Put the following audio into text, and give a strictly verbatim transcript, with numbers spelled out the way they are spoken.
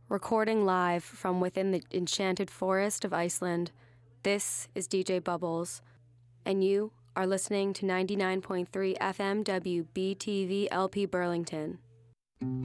Recording live from within the enchanted forest of Iceland, this is D J Bubbles, and you are listening to ninety-nine point three F M W B T V L P Burlington.